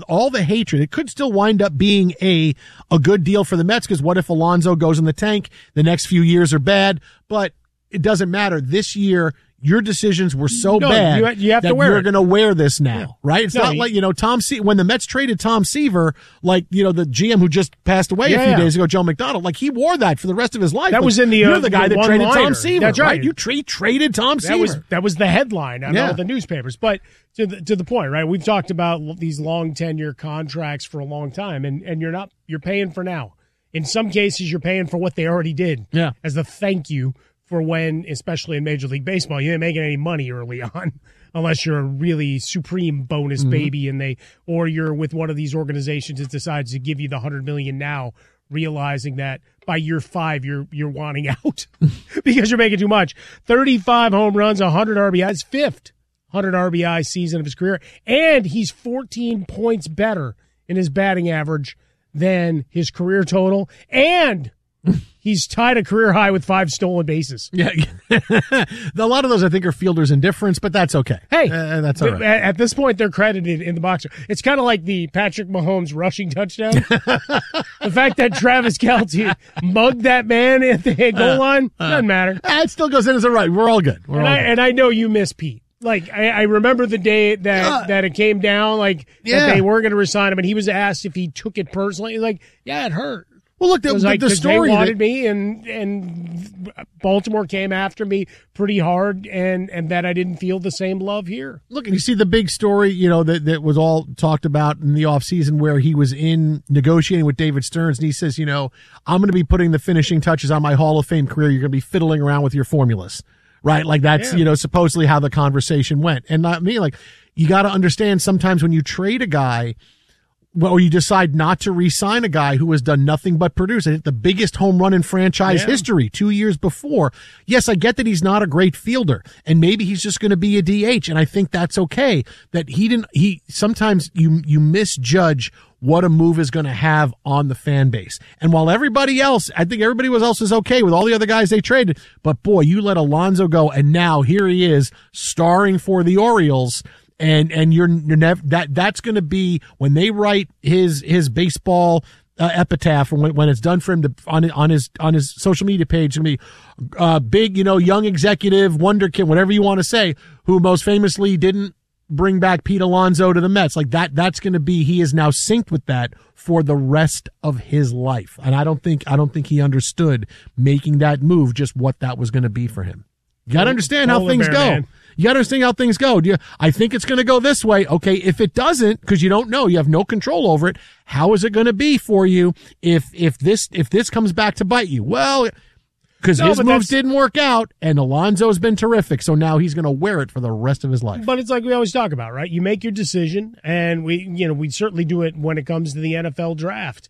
all the hatred, it could still wind up being a good deal for the Mets, because what if Alonso goes in the tank? The next few years are bad, but it doesn't matter. This year, your decisions were so bad you have that to wear you're it. going to wear this now, right? It's not like, when the Mets traded Tom Seaver, like, the GM who just passed away a few days ago, Joe McDonald, like, he wore that for the rest of his life. That was in the You're the guy that traded one-liner. Tom Seaver, That's right. You traded Tom Seaver. That was the headline on all the newspapers. But to the point, right? We've talked about these long tenure contracts for a long time, and you're paying for now. In some cases, you're paying for what they already did as a thank you for when, especially in Major League Baseball, you ain't making any money early on unless you're a really supreme bonus baby, or you're with one of these organizations that decides to give you the $100 million now, realizing that by year 5 you're wanting out because you're making too much. 35 home runs, 100 RBIs, 5th 100 RBI season of his career, and he's 14 points better in his batting average than his career total, and he's tied a career high with 5 stolen bases. Yeah. A lot of those, I think, are fielder's indifference, but that's okay. Hey, that's all right. At this point, they're credited in the box. It's kind of like the Patrick Mahomes rushing touchdown. The fact that Travis Kelce mugged that man at the goal line doesn't matter. It still goes in as a right. We're all good. And I know you miss Pete. Like, I remember the day that it came down, that they weren't going to resign him, and he was asked if he took it personally. He's like, yeah, it hurt. Well, look, the story they wanted me, and Baltimore came after me pretty hard, and that I didn't feel the same love here. Look, and you see the big story, that was all talked about in the offseason, where he was in negotiating with David Stearns, and he says, I'm going to be putting the finishing touches on my Hall of Fame career. You're going to be fiddling around with your formulas, right? Like that's, supposedly how the conversation went. And I mean, like, you got to understand sometimes when you trade a guy, or you decide not to re-sign a guy who has done nothing but produce. I think the biggest home run in franchise history 2 years before. Yes, I get that he's not a great fielder, and maybe he's just going to be a DH, and I think that's okay. That sometimes you misjudge what a move is going to have on the fan base. And while I think everybody else is okay with all the other guys they traded, but boy, you let Alonso go, and now here he is starring for the Orioles. And you're never, that's going to be when they write his baseball epitaph, or when it's done for him on his social media page, it's going to be big, young executive wonder kid, whatever you want to say, who most famously didn't bring back Pete Alonso to the Mets. Like that's going to be, he is now synced with that for the rest of his life. And I don't think he understood making that move, just what that was going to be for him. You got to understand how things go. Man. You got to understand how things go. I think it's going to go this way. Okay, if it doesn't, because you don't know, you have no control over it, how is it going to be for you if this comes back to bite you? Well, because his moves didn't work out, and Alonso's been terrific, so now he's going to wear it for the rest of his life. But it's like we always talk about, right? You make your decision, and we certainly do it when it comes to the NFL draft.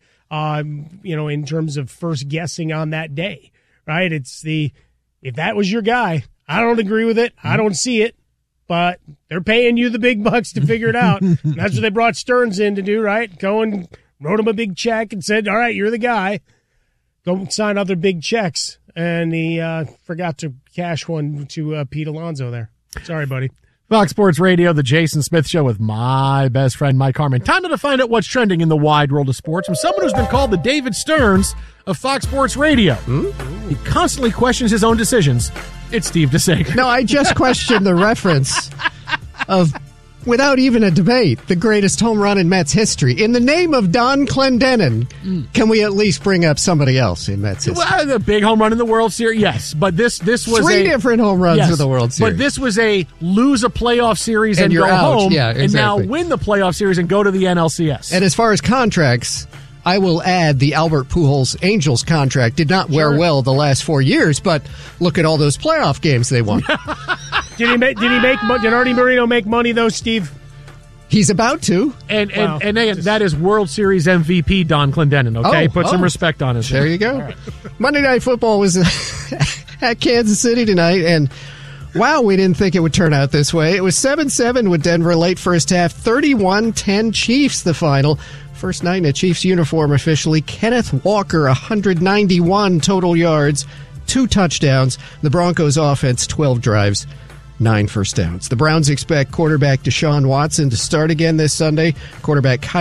In terms of first guessing on that day, right? If that was your guy, I don't agree with it. I don't see it, but they're paying you the big bucks to figure it out. And that's what they brought Stearns in to do, right? Cohen wrote him a big check and said, all right, you're the guy. Go sign other big checks. And he forgot to cash one to Pete Alonso there. Sorry, buddy. Fox Sports Radio, the Jason Smith Show with my best friend, Mike Harmon. Time to find out what's trending in the wide world of sports from someone who's been called the David Stearns of Fox Sports Radio. He constantly questions his own decisions. It's Steve DeSager. No, I just questioned the reference of, without even a debate, the greatest home run in Mets history. In the name of Don Clendenin, can we at least bring up somebody else in Mets history? Well, the big home run in the World Series, yes. But this was three different home runs in the World Series. But this was a lose a playoff series and you're go out. home, yeah, exactly. and now win the playoff series and go to the NLCS. And as far as contracts, I will add the Albert Pujols Angels contract did not wear well the last 4 years, but look at all those playoff games they won. Did Artie Moreno make money though, Steve? He's about to. And that is World Series MVP Don Clendenin, okay? Put some respect on his name. There you go. Right. Monday Night Football was at Kansas City tonight, and wow, we didn't think it would turn out this way. It was 7-7 with Denver late first half, 31-10 Chiefs the final. First night in a Chiefs uniform officially. Kenneth Walker, 191 total yards, 2 touchdowns. The Broncos offense, 12 drives, 9 first downs. The Browns expect quarterback Deshaun Watson to start again this Sunday. Quarterback Kyle